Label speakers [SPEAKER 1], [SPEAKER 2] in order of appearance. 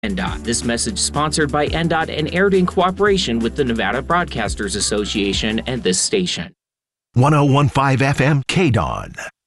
[SPEAKER 1] NDOT. This message sponsored by NDOT and aired in cooperation with the Nevada Broadcasters Association and this station.
[SPEAKER 2] 101.5 FM KDON.